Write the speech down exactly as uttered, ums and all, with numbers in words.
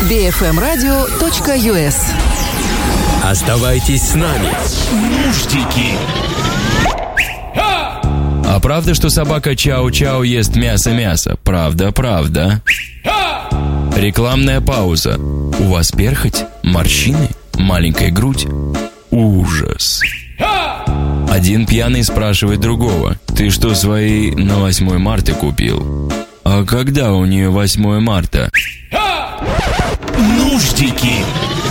би эф эм радио точка ю эс. Оставайтесь с нами. Нуждики. А правда, что собака Чау-Чау ест мясо-мясо? Правда, правда. Рекламная пауза. У вас перхоть, морщины, маленькая грудь? Ужас. Один пьяный спрашивает другого: ты что, свои на восьмое марта купил? А когда у нее восьмое марта? Нуждики.